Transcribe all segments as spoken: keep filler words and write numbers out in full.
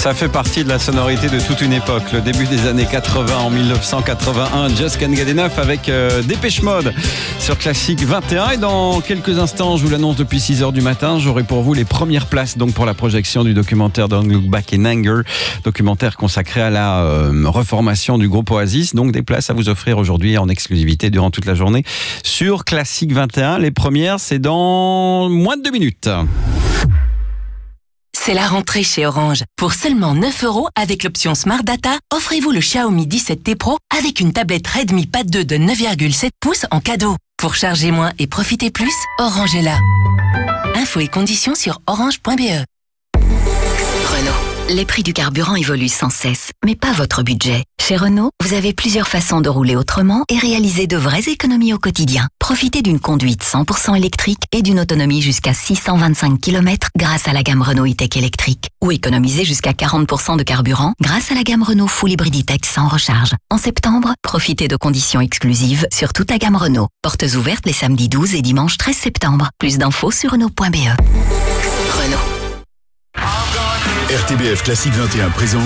Ça fait partie de la sonorité de toute une époque, le début des années quatre-vingts, en mille neuf cent quatre-vingt-un, Just Can't Get Enough avec euh, Dépêche Mode sur Classic vingt et un. Et dans quelques instants, je vous l'annonce depuis six heures du matin, j'aurai pour vous les premières places donc pour la projection du documentaire Don't Look Back in Anger, documentaire consacré à la euh, reformation du groupe Oasis. Donc des places à vous offrir aujourd'hui en exclusivité durant toute la journée sur Classic vingt et un. Les premières, c'est dans moins de deux minutes. C'est la rentrée chez Orange. Pour seulement neuf euros avec l'option Smart Data, offrez-vous le Xiaomi dix-sept T Pro avec une tablette Redmi Pad deux de neuf virgule sept pouces en cadeau. Pour charger moins et profiter plus, Orange est là. Infos et conditions sur orange point b e. Renault. Les prix du carburant évoluent sans cesse, mais pas votre budget. Chez Renault, vous avez plusieurs façons de rouler autrement et réaliser de vraies économies au quotidien. Profitez d'une conduite cent pour cent électrique et d'une autonomie jusqu'à six cent vingt-cinq kilomètres grâce à la gamme Renault E-Tech électrique. Ou économisez jusqu'à quarante pour cent de carburant grâce à la gamme Renault Full Hybrid E-Tech sans recharge. En septembre, profitez de conditions exclusives sur toute la gamme Renault. Portes ouvertes les samedis douze et dimanche treize septembre. Plus d'infos sur Renault point b e. Renault. R T B F Classic vingt et un présente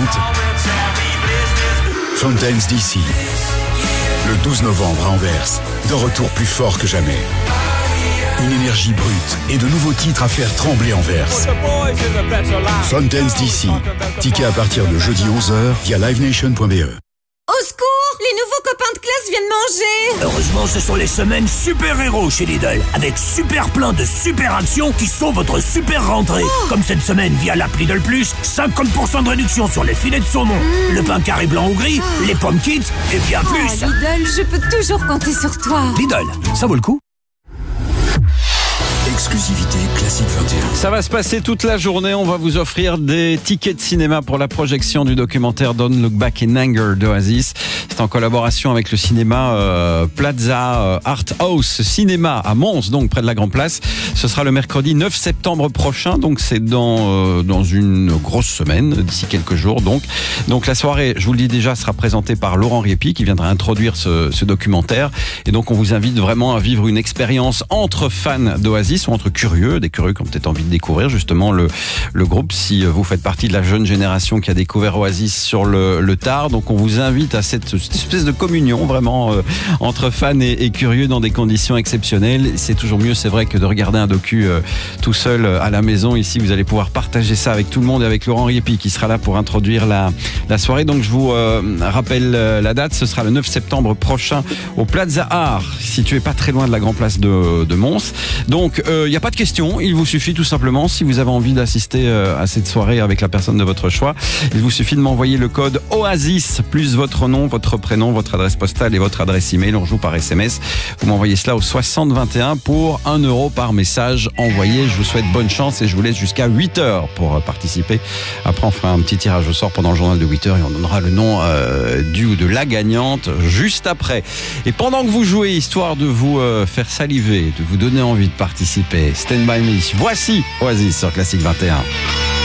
Fountains D C. Le douze novembre à Anvers, de retour plus fort que jamais. Une énergie brute et de nouveaux titres à faire trembler Anvers. Fountains D C. Ticket à partir de jeudi onze heures via live nation point b e. Au secours! Les nouveaux copains de classe viennent manger! Heureusement, ce sont les semaines super-héros chez Lidl, avec super plein de super actions qui sont votre super rentrée. Oh. Comme cette semaine via l'app Lidl Plus, cinquante pour cent de réduction sur les filets de saumon, mmh. le pain carré blanc ou gris, oh. les pommes kids et bien oh, plus. Lidl, je peux toujours compter sur toi. Lidl, ça vaut le coup. Exclusivité Classic vingt et un. Ça va se passer toute la journée. On va vous offrir des tickets de cinéma pour la projection du documentaire Don't Look Back in Anger d'Oasis. C'est en collaboration avec le cinéma euh, Plaza euh, Art House Cinéma à Mons, donc près de la Grand Place. Ce sera le mercredi neuf septembre prochain. Donc c'est dans euh, dans une grosse semaine, d'ici quelques jours. Donc donc la soirée, je vous le dis déjà, sera présentée par Laurent Riepi qui viendra introduire ce, ce documentaire. Et donc on vous invite vraiment à vivre une expérience entre fans d'Oasis ou entre curieux, des curieux qui ont peut-être envie de découvrir justement le, le groupe, si vous faites partie de la jeune génération qui a découvert Oasis sur le, le tard. Donc on vous invite à cette, cette espèce de communion vraiment euh, entre fans et, et curieux dans des conditions exceptionnelles. C'est toujours mieux, c'est vrai, que de regarder un docu euh, tout seul euh, à la maison. Ici, vous allez pouvoir partager ça avec tout le monde et avec Laurent Riepi qui sera là pour introduire la, la soirée. Donc je vous euh, rappelle euh, la date, ce sera le neuf septembre prochain au Plaza Art, situé pas très loin de la Grand Place de, de Mons. Donc il euh, n'y a pas de question, il vous suffit tout simplement, si vous avez envie d'assister euh, à cette soirée avec la personne de votre choix, il vous suffit de m'envoyer le code Oasis plus votre nom, votre prénom, votre adresse postale et votre adresse email. On joue par S M S. Vous m'envoyez cela au soixante vingt et un pour un euro par message envoyé. Je vous souhaite bonne chance et je vous laisse jusqu'à huit heures pour participer. Après, on fera un petit tirage au sort pendant le journal de huit heures et on donnera le nom euh, du ou de la gagnante juste après. Et pendant que vous jouez, histoire de vous euh, faire saliver, de vous donner envie de participer, Stand By Me. Voici Oasis sur Classic vingt et un.